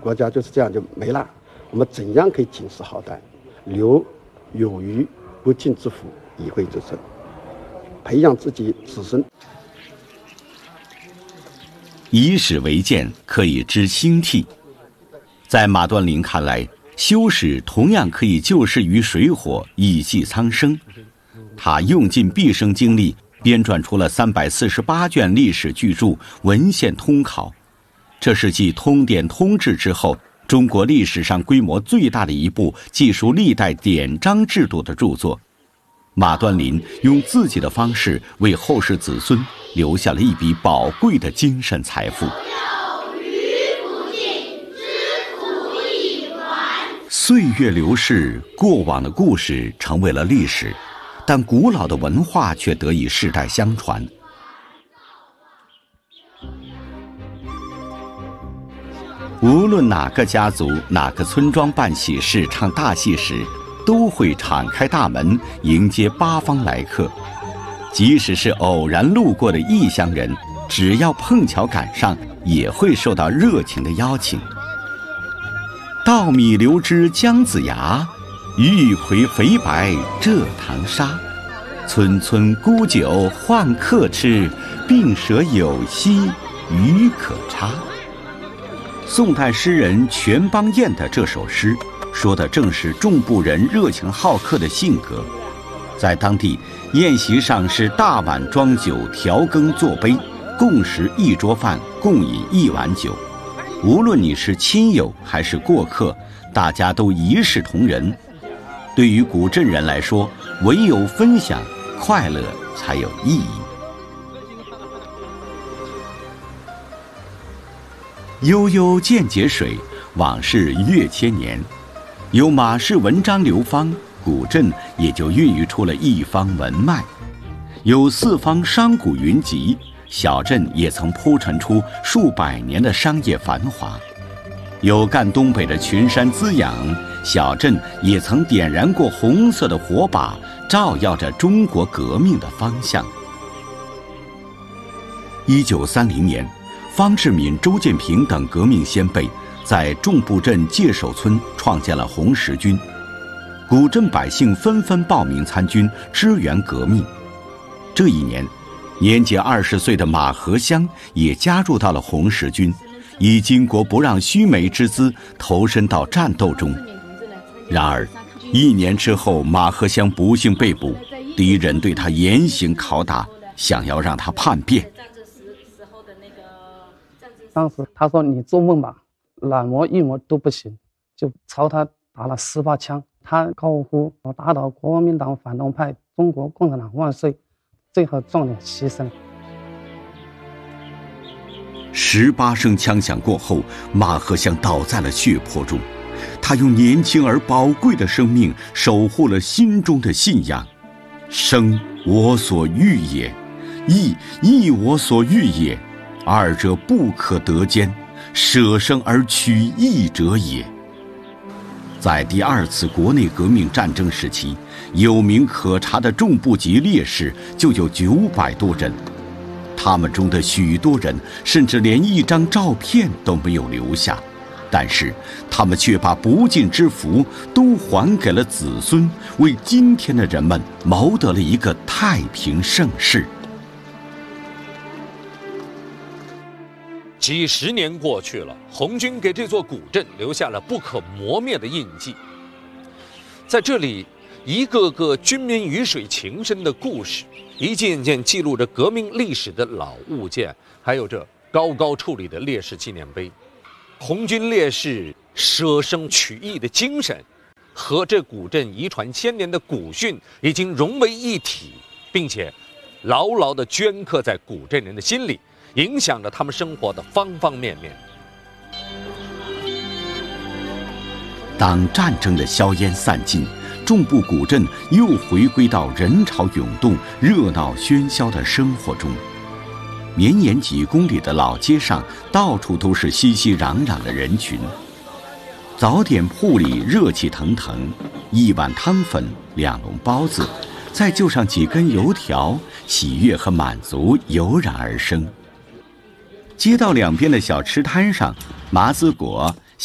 国家就是这样就没了。我们怎样可以警示好歹，留有余不尽之福，以惠之身，培养自己子孙。 以史为鉴，可以知兴替。在马端林看来，修史同样可以救世于水火，以济苍生。他用尽毕生精力，编撰出了348卷历史巨著，文献通考。这是继通典通志之后，中国历史上规模最大的一部记述历代典章制度的著作。马端林用自己的方式为后世子孙留下了一笔宝贵的精神财富。岁月流逝，过往的故事成为了历史，但古老的文化却得以世代相传。无论哪个家族、哪个村庄办喜事、唱大戏时，都会敞开大门迎接八方来客。即使是偶然路过的异乡人，只要碰巧赶上，也会受到热情的邀请。稻米流枝姜子牙，玉葵肥白蔗糖沙。村村沽酒换客吃，病舍有稀鱼可插。宋代诗人全邦彦的这首诗，说的正是众部人热情好客的性格。在当地，宴席上是大碗装酒，调羹作杯，共食一桌饭，共饮一碗酒。无论你是亲友还是过客，大家都一视同仁。对于古镇人来说，唯有分享快乐才有意义。悠悠见节水，往事越千年。有马氏文章流芳，古镇也就孕育出了一方文脉。有四方商贾云集，小镇也曾铺陈出数百年的商业繁华。有赣东北的群山滋养，小镇也曾点燃过红色的火把，照耀着中国革命的方向。1930年，方志敏、周建平等革命先辈在众部镇界首村创建了红十军，古镇百姓纷纷报名参军，支援革命。这一年，年仅20岁的马和香也加入到了红十军，以巾帼不让须眉之姿投身到战斗中。然而1年之后，马和香不幸被捕，敌人对他严刑拷打，想要让他叛变。 当时他说你做梦吧，软磨硬磨都不行，就朝他打了18枪。他高呼我打倒国民党反动派，中国共产党万岁，最后壮烈牺牲。 18声枪响过后，马和香倒在了血泊中。他用年轻而宝贵的生命守护了心中的信仰。生我所欲也，义亦我所欲也，二者不可得兼，舍生而取义者也。在第2次国内革命战争时期，有名可查的众部级烈士就有900多人，他们中的许多人甚至连一张照片都没有留下，但是他们却把不尽之福都还给了子孙，为今天的人们谋得了一个太平盛世。 几十年过去了，红军给这座古镇留下了不可磨灭的印记。在这里，一个个军民鱼水情深的故事，一件件记录着革命历史的老物件，还有这高高矗立的烈士纪念碑。红军烈士舍生取义的精神，和这古镇遗传千年的古训已经融为一体，并且牢牢地镌刻在古镇人的心里，影响着他们生活的方方面面。 当战争的硝烟散尽，众部古镇又回归到人潮涌动、热闹喧嚣的生活中。绵延几公里的老街上，到处都是熙熙攘攘的人群。早点铺里热气腾腾，一碗汤粉，2笼包子，再就上几根油条，喜悦和满足油然而生。街道两边的小吃摊上，麻子果、